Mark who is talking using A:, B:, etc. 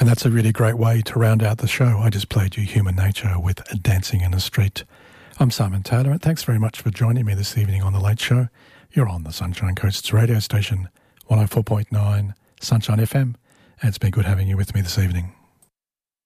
A: And that's a really great way to round out the show. I just played you Human Nature with Dancing in the Street. I'm Simon Taylor, and thanks very much for joining me this evening on The Late Show. You're on the Sunshine Coast's radio station, 104.9 Sunshine FM, and it's been good having you with me this evening.